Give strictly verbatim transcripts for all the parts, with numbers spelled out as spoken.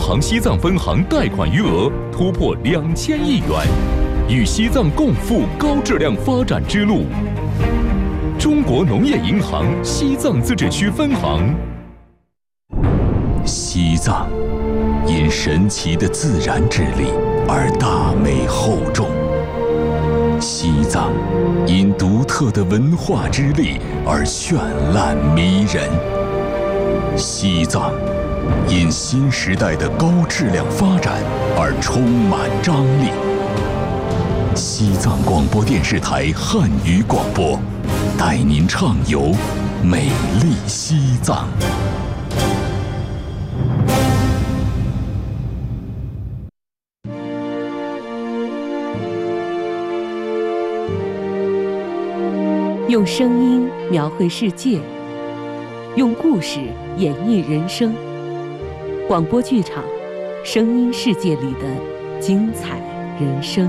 行西藏分行贷款余额突破两千亿元，与西藏共赴高质量发展之路。中国农业银行西藏自治区分行。西藏因神奇的自然之力而大美厚重，西藏因独特的文化之力而绚烂迷人，西藏因新时代的高质量发展而充满张力。西藏广播电视台汉语广播，带您畅游美丽西藏。 用声音描绘世界，用故事演绎人生。广播剧场，声音世界里的精彩人生。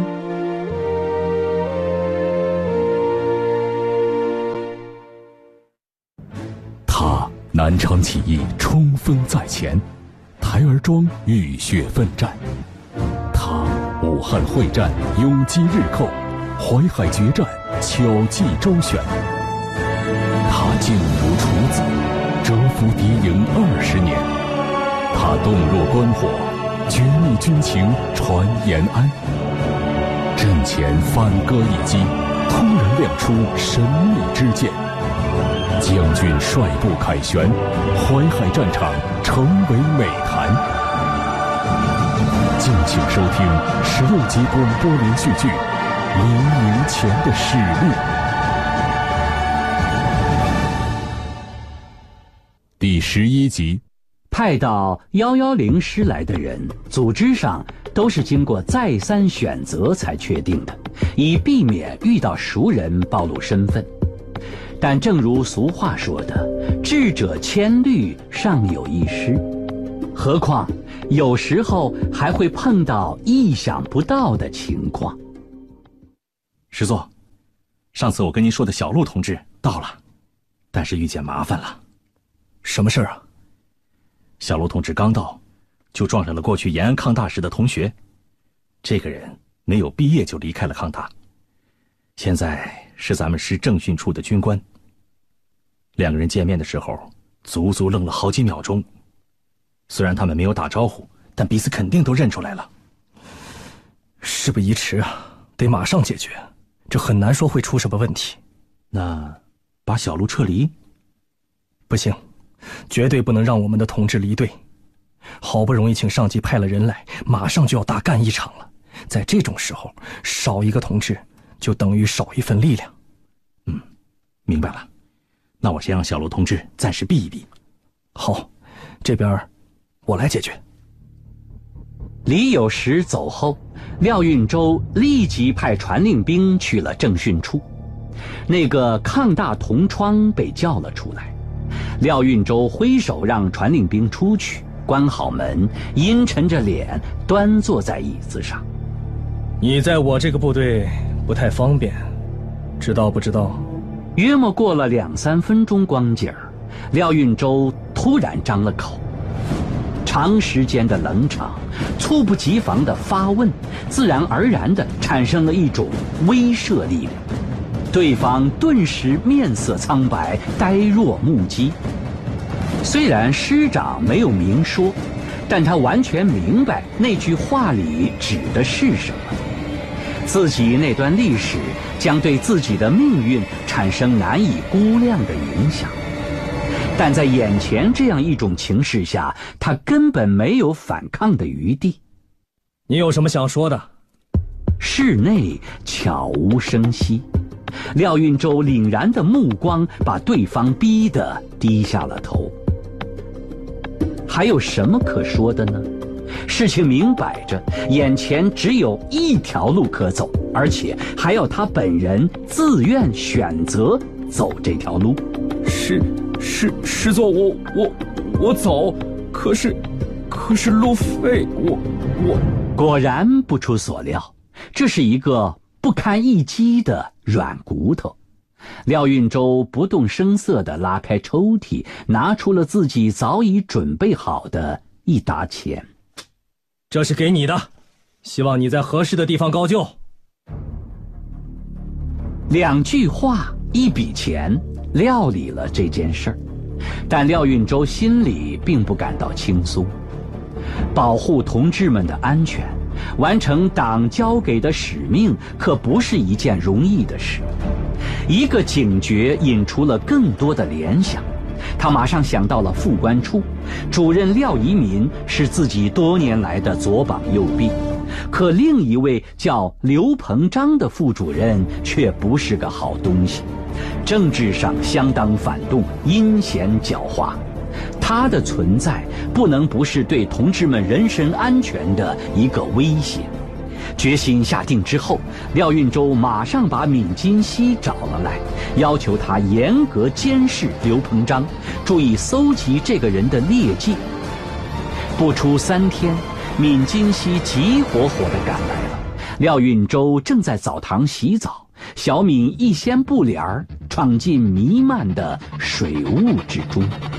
他南昌起义冲锋在前，台儿庄浴血奋战；他武汉会战永击日寇，淮海决战巧计周旋。他静如处子，蛰伏敌营二十年。他洞若观火，绝密军情传延安。阵前反戈一击，突然亮出神秘之剑。将军率部凯旋，淮海战场成为美谈。敬请收听十六集广播连续剧《黎明前的使命》第十一集。 派到一一零师来的人，组织上都是经过再三选择才确定的，以避免遇到熟人暴露身份。但正如俗话说的，智者千虑，尚有一失。何况有时候还会碰到意想不到的情况。 师座，上次我跟您说的小陆同志到了，但是遇见麻烦了。 什么事儿啊？ 小陆同志刚到，就撞上了过去延安抗大时的同学。这个人没有毕业就离开了抗大，现在是咱们师政训处的军官。两个人见面的时候，足足愣了好几秒钟。虽然他们没有打招呼，但彼此肯定都认出来了。 事不宜迟啊，得马上解决，这很难说会出什么问题。 那把小陆撤离？ 不行，绝对不能让我们的同志离队。好不容易请上级派了人来，马上就要大干一场了，在这种时候少一个同志就等于少一份力量。 嗯，明白了，那我先让小陆同志暂时避一避。 好，这边我来解决。 李有时走后，廖运周立即派传令兵去了政训处。那个抗大同窗被叫了出来，廖运周挥手让传令兵出去，关好门，阴沉着脸端坐在椅子上。 你在我这个部队不太方便，知道不知道？ 约莫过了两三分钟光景儿，廖运周突然张了口。长时间的冷场，猝不及防的发问，自然而然地产生了一种威慑力量。对方顿时面色苍白，呆若木鸡。虽然师长没有明说，但他完全明白那句话里指的是什么。自己那段历史将对自己的命运产生难以估量的影响，但在眼前这样一种情势下，他根本没有反抗的余地。 你有什么想说的？ 室内悄无声息，廖运周凛然的目光把对方逼得低下了头。还有什么可说的呢？事情明摆着，眼前只有一条路可走，而且还要他本人自愿选择走这条路。 师师师座，我我我走，可是可是路费，我我果然不出所料，这是一个不堪一击的软骨头。廖运周不动声色地拉开抽屉，拿出了自己早已准备好的一沓钱。 这是给你的，希望你在合适的地方高就。 两句话，一笔钱，料理了这件事儿。但廖运周心里并不感到轻松。保护同志们的安全，完成党交给的使命，可不是一件容易的事。一个警觉引出了更多的联想，他马上想到了副官处，主任廖宜民是自己多年来的左膀右臂，可另一位叫刘鹏章的副主任却不是个好东西，政治上相当反动，阴险狡猾。他的存在不能不是对同志们人身安全的一个威胁。决心下定之后，廖运周马上把闵金熙找了来，要求他严格监视刘鹏章，注意搜集这个人的劣迹。不出三天，闵金熙急火火地赶来了。廖运周正在澡堂洗澡，小闵一掀布帘儿，闯进弥漫的水雾之中。